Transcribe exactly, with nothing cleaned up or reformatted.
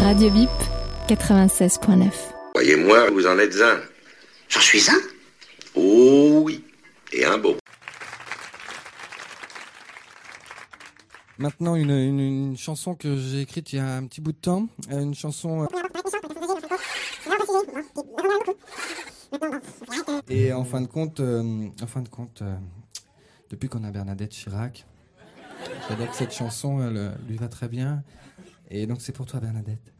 Radio Bip, quatre-vingt-seize point neuf. Croyez-moi, vous en êtes un. J'en suis un? Oh oui, et un beau. Maintenant, une, une, une chanson que j'ai écrite il y a un petit bout de temps. Une chanson... Euh... Et en fin de compte, euh, en fin de compte euh, depuis qu'on a Bernadette Chirac, j'adore que cette chanson, elle, lui va très bien. Et donc c'est pour toi, Bernadette.